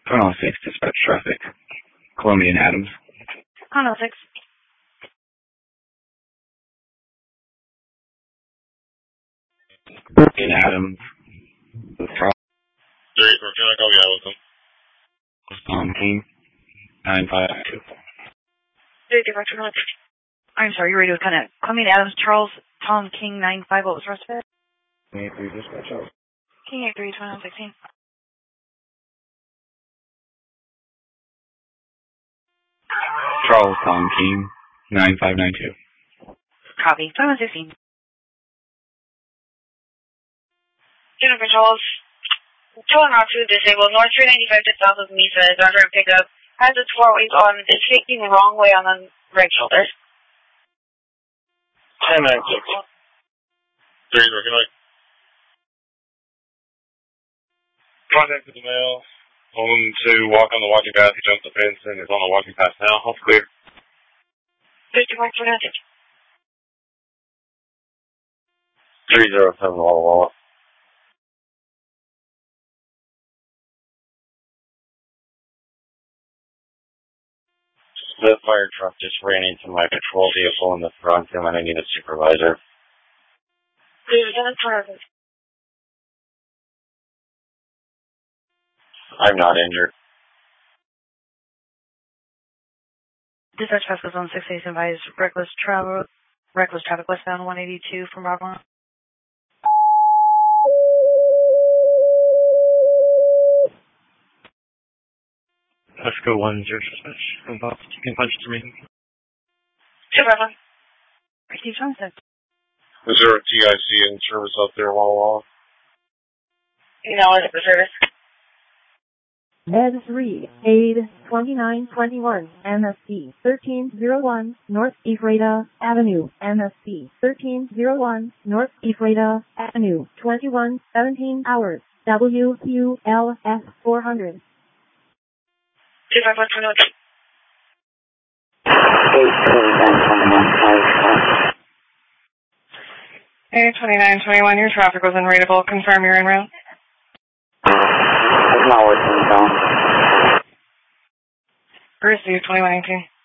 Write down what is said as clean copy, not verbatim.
Tunnel 6, dispatch traffic. Colombian Adams. Tunnel 6. In Adams. With Charles. 3, can I call you out with them? Tom King. 952. I'm sorry, your radio was kind of... Colombian Adams, Charles, Tom King, 95. What was the rest of it? King 83, dispatch out. King 83, 2116. Charles Tom King. 9592. Copy. 2116. Jennifer Charles. 202 disabled. North 395 to south of Mesa. Driver and pickup. Has its 4 ways on. It's facing the wrong way on the right shoulder. 1096. 3, can I? Contacted the male. Told him to walk on the walking path. He jumped the fence and is on the walking path now. All clear. 51 for nothing. 307 Walla Walla. The fire truck just ran into my patrol vehicle in the front and I need a supervisor. 37 for nothing. I'm not injured. Dispatch Pasco Zone 6 advised reckless traffic westbound 182 from Bravo. Pasco 10 dispatch. Involved. You can punch to me. 251. Steve Johnson. Is there a TIC in service up there, Walla Walla? No, it's the service. Med 3, Aid 2921, MSC 1301, North Ephrata Avenue, MSC 1301, North Ephrata Avenue, 2117 hours, WQLS 400. 251 for nothing. 2921, your traffic was unreadable. Confirm you're en route. It's not working, so. Received 2118.